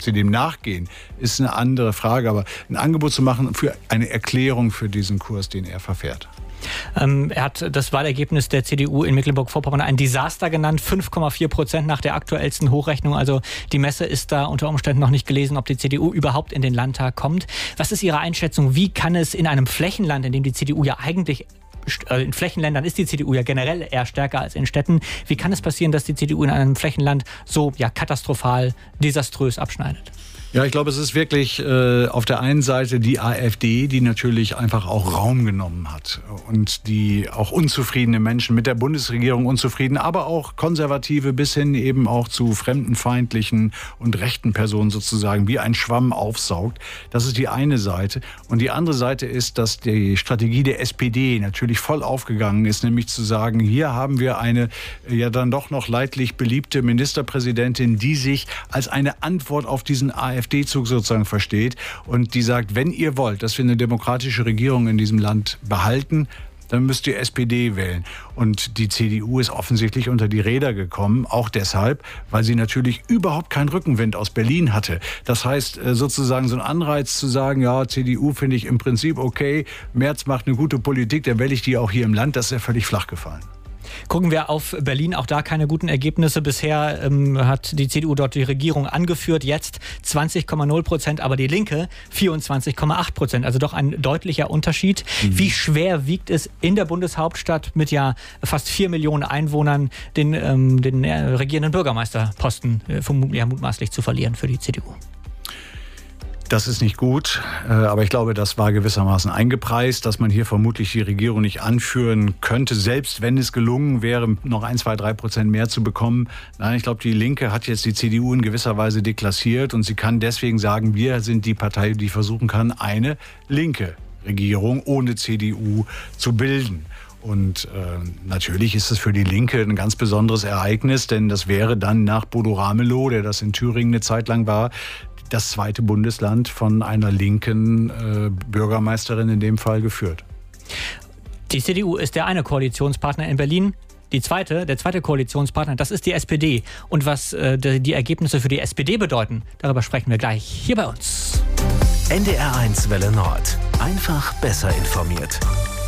Ob sie dem nachgehen, ist eine andere Frage. Aber ein Angebot zu machen für eine Erklärung für diesen Kurs, den er verfährt. Er hat das Wahlergebnis der CDU in Mecklenburg-Vorpommern ein Desaster genannt. 5,4% nach der aktuellsten Hochrechnung. Also die Messe ist da unter Umständen noch nicht gelesen, ob die CDU überhaupt in den Landtag kommt. Was ist Ihre Einschätzung? Wie kann es in einem Flächenland, in dem die CDU ja eigentlich, in Flächenländern ist die CDU ja generell eher stärker als in Städten, wie kann es passieren, dass die CDU in einem Flächenland so katastrophal, desaströs abschneidet? Ja, ich glaube, es ist wirklich auf der einen Seite die AfD, die natürlich einfach auch Raum genommen hat und die auch unzufriedene Menschen mit der Bundesregierung unzufrieden, aber auch Konservative bis hin eben auch zu fremdenfeindlichen und rechten Personen sozusagen wie ein Schwamm aufsaugt. Das ist die eine Seite. Und die andere Seite ist, dass die Strategie der SPD natürlich voll aufgegangen ist, nämlich zu sagen, hier haben wir eine ja dann doch noch leidlich beliebte Ministerpräsidentin, die sich als eine Antwort auf diesen AfD-Zug sozusagen versteht und die sagt, wenn ihr wollt, dass wir eine demokratische Regierung in diesem Land behalten, dann müsst ihr SPD wählen. Und die CDU ist offensichtlich unter die Räder gekommen, auch deshalb, weil sie natürlich überhaupt keinen Rückenwind aus Berlin hatte. Das heißt, sozusagen so ein Anreiz zu sagen, ja, CDU finde ich im Prinzip okay, Merz macht eine gute Politik, dann wähle ich die auch hier im Land, das ist ja völlig flach gefallen. Gucken wir auf Berlin, auch da keine guten Ergebnisse. Bisher hat die CDU dort die Regierung angeführt, jetzt 20,0%, aber die Linke 24,8%. Also doch ein deutlicher Unterschied. Wie schwer wiegt es in der Bundeshauptstadt mit fast 4 Millionen Einwohnern den regierenden Bürgermeisterposten mutmaßlich zu verlieren für die CDU? Das ist nicht gut, aber ich glaube, das war gewissermaßen eingepreist, dass man hier vermutlich die Regierung nicht anführen könnte, selbst wenn es gelungen wäre, noch 1, 2, 3% mehr zu bekommen. Nein, ich glaube, die Linke hat jetzt die CDU in gewisser Weise deklassiert und sie kann deswegen sagen, wir sind die Partei, die versuchen kann, eine linke Regierung ohne CDU zu bilden. Und natürlich ist es für die Linke ein ganz besonderes Ereignis, denn das wäre dann nach Bodo Ramelow, der das in Thüringen eine Zeit lang war, das zweite Bundesland von einer linken Bürgermeisterin in dem Fall geführt. Die CDU ist der eine Koalitionspartner in Berlin. Der zweite Koalitionspartner, das ist die SPD. Und was die Ergebnisse für die SPD bedeuten, darüber sprechen wir gleich hier bei uns. NDR1 Welle Nord. Einfach besser informiert.